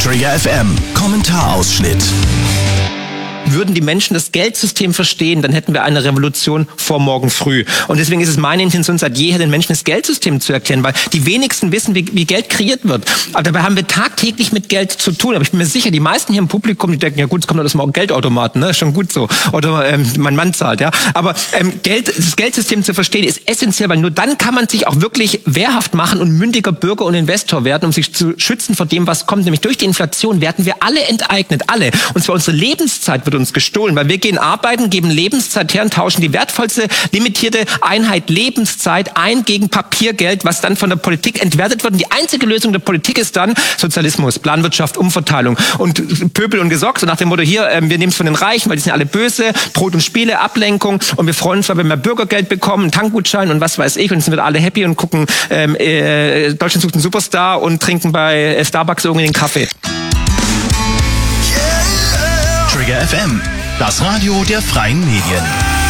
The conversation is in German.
Trigger FM Kommentarausschnitt. Würden die Menschen das Geldsystem verstehen, dann hätten wir eine Revolution vor morgen früh. Und deswegen ist es meine Intention, seit jeher den Menschen das Geldsystem zu erklären, weil die wenigsten wissen, wie Geld kreiert wird. Aber dabei haben wir tagtäglich mit Geld zu tun. Aber ich bin mir sicher, die meisten hier im Publikum, die denken, ja gut, es kommt aus dem Geldautomaten, ne, ist schon gut so. Oder mein Mann zahlt, ja. Aber das Geldsystem zu verstehen ist essentiell, weil nur dann kann man sich auch wirklich wehrhaft machen und mündiger Bürger und Investor werden, um sich zu schützen vor dem, was kommt. Nämlich durch die Inflation werden wir alle enteignet, alle. Und zwar unsere Lebenszeit wird uns gestohlen, weil wir gehen arbeiten, geben Lebenszeit her und tauschen die wertvollste limitierte Einheit Lebenszeit ein gegen Papiergeld, was dann von der Politik entwertet wird. Und die einzige Lösung der Politik ist dann Sozialismus, Planwirtschaft, Umverteilung und Pöbel und Gesocks. Und nach dem Motto hier, wir nehmen es von den Reichen, weil die sind ja alle böse, Brot und Spiele, Ablenkung und wir freuen uns, weil wir mehr Bürgergeld bekommen, einen Tankgutschein und was weiß ich. Und jetzt sind wir alle happy und gucken Deutschland sucht einen Superstar und trinken bei Starbucks irgendwie den Kaffee. Trigger FM, das Radio der freien Medien.